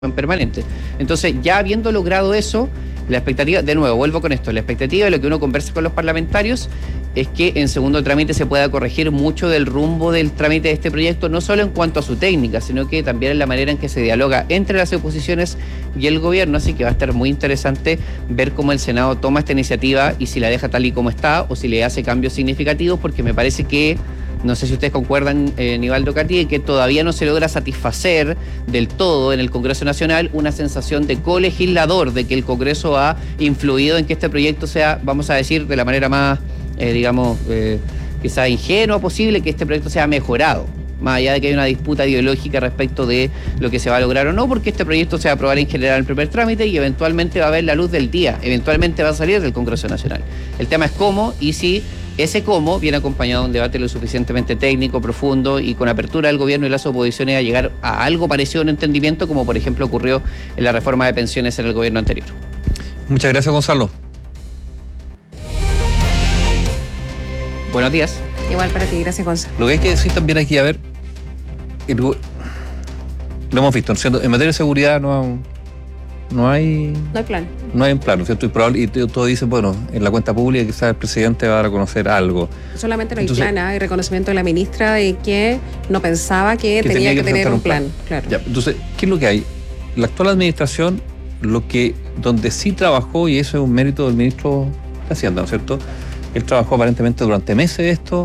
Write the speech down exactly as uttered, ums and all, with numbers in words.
en permanente. Entonces, ya habiendo logrado eso, la expectativa, de nuevo, vuelvo con esto, la expectativa de lo que uno conversa con los parlamentarios es que en segundo trámite se pueda corregir mucho del rumbo del trámite de este proyecto, no solo en cuanto a su técnica, sino que también en la manera en que se dialoga entre las oposiciones y el gobierno, así que va a estar muy interesante ver cómo el Senado toma esta iniciativa y si la deja tal y como está o si le hace cambios significativos, porque me parece que no sé si ustedes concuerdan, eh, Nivaldo Cati, que todavía no se logra satisfacer del todo en el Congreso Nacional una sensación de colegislador, de que el Congreso ha influido en que este proyecto sea, vamos a decir, de la manera más, eh, digamos, eh, quizá ingenua posible, que este proyecto sea mejorado, más allá de que hay una disputa ideológica respecto de lo que se va a lograr o no, porque este proyecto se va a aprobar en general en primer trámite y eventualmente va a ver la luz del día, eventualmente va a salir del Congreso Nacional. El tema es cómo y si ese cómo viene acompañado de un debate lo suficientemente técnico, profundo y con apertura del gobierno y las oposiciones a llegar a algo parecido a un entendimiento, como por ejemplo ocurrió en la reforma de pensiones en el gobierno anterior. Muchas gracias, Gonzalo. Buenos días. Igual para ti, gracias, Gonzalo. Lo que hay que decir también aquí, a ver, el, lo hemos visto, ¿no es cierto? En materia de seguridad no, no hay... No hay plan. No hay un plan, ¿no es cierto? Y, probable, y todo dice, bueno, en la cuenta pública quizás el presidente va a reconocer algo. Solamente no hay Entonces, plan, hay reconocimiento de la ministra de que no pensaba que, que tenía, tenía que, que tener un plan. plan. Claro. Ya, entonces, ¿qué es lo que hay? La actual administración, lo que donde sí trabajó, y eso es un mérito del ministro de Hacienda, ¿no es cierto? Él trabajó aparentemente durante meses esto,